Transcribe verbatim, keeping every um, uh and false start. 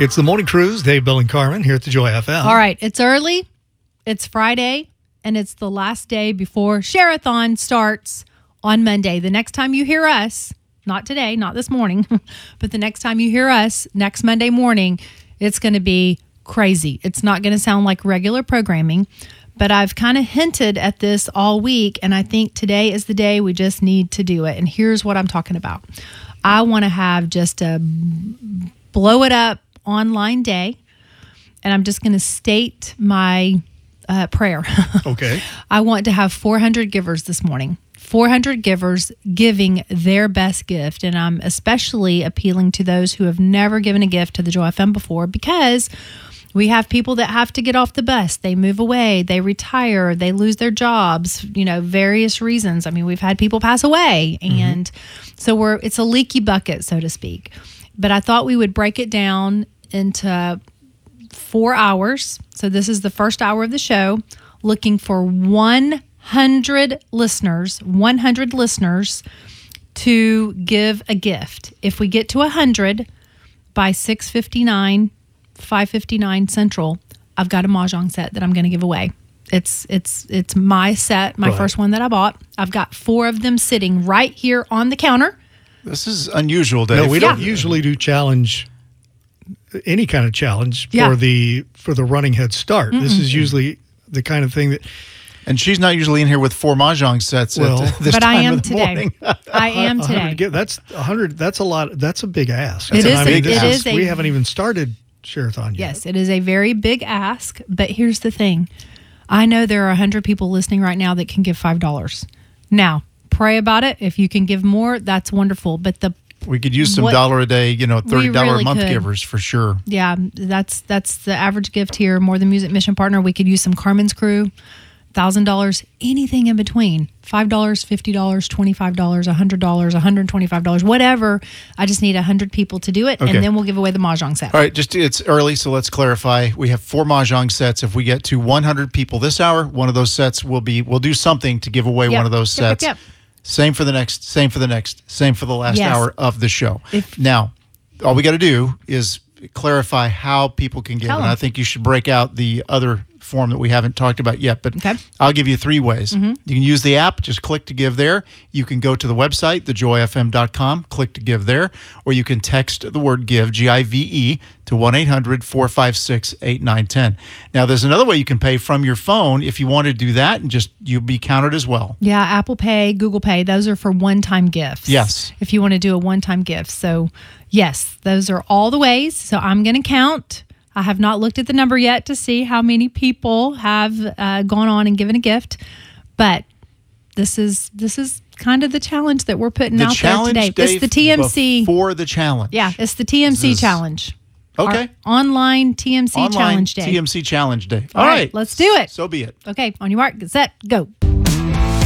It's the Morning Cruise. Dave, Bill, and Carmen here at the Joy F M. All right. It's early. It's Friday. And it's the last day before Share-a-thon starts on Monday. The next time you hear us, not today, not this morning, but the next time you hear us, next Monday morning, it's going to be crazy. It's not going to sound like regular programming. But I've kind of hinted at this all week, and I think today is the day we just need to do it. And here's what I'm talking about. I want to have just a blow it up online day, and I'm just going to state my uh, prayer. Okay. I want to have four hundred givers this morning. four hundred givers giving their best gift, and I'm especially appealing to those who have never given a gift to the Joy F M before, because we have people that have to get off the bus. They move away, they retire, they lose their jobs, you know, various reasons. I mean, we've had people pass away, and mm-hmm. so we're it's a leaky bucket, so to speak. But I thought we would break it down into four hours. So this is the first hour of the show, looking for one hundred listeners, one hundred listeners to give a gift. If we get to one hundred by six fifty-nine, five fifty-nine Central, I've got a Mahjong set that I'm going to give away. It's it's it's my set, my right. first one that I bought. I've got four of them sitting right here on the counter. This is unusual, Dave. No, we don't Yeah. usually do challenge, any kind of challenge for Yeah. the for the running head start. Mm-mm. This is usually the kind of thing that. And she's not usually in here with four Mahjong sets Well, at this but time I am of the today. morning. I am one hundred today. give- That's one hundred. That's a lot. That's a big ask. It And is I a- mean, it this is a- we haven't even started Share-a-thon yet. Yes, it is a very big ask, but here's the thing. I know there are one hundred people listening right now that can give five dollars. Now, pray about it. If you can give more, that's wonderful. But the We could use some What- dollar a day, you know, thirty dollars really a month could. givers for sure. yeah, that's that's the average gift here. More Than Music Mission Partner. We could use some Carmen's Crew, one thousand dollars, anything in between. five dollars, fifty dollars, twenty-five dollars, one hundred dollars, one hundred twenty-five dollars, whatever. I just need one hundred people to do it, Okay. and then we'll give away the Mahjong set. All right, just it's early, so let's clarify. We have four Mahjong sets. If we get to one hundred people this hour, one of those sets will be, we'll do something to give away Yep. one of those Yep, yep, sets. yep. Same for the next, same for the next, same for the last Yes. hour of the show. If- now, all we got to do is clarify how people can give. Tell And them. I think you should break out the other form that we haven't talked about yet. But Okay. I'll give you three ways. Mm-hmm. You can use the app, just click to give there. You can go to the website, the joy f m dot com, click to give there. Or you can text the word give, G I V E, to one eight hundred, four five six, eight nine one zero. Now, there's another way you can pay from your phone if you want to do that, and just you'll be counted as well. Yeah, Apple Pay, Google Pay, those are for one-time gifts. Yes. If you want to do a one-time gift. So, yes, those are all the ways. So, I'm going to count. I have not looked at the number yet to see how many people have uh, gone on and given a gift. But this is this is kind of the challenge that we're putting The out challenge, there today. Dave, It's the T M C. before the challenge. Yeah, it's the T M C This is- challenge. Okay. Our online T M C Online challenge day. T M C challenge day. All right, let's do it. So be it. Okay, on your mark, get set, go.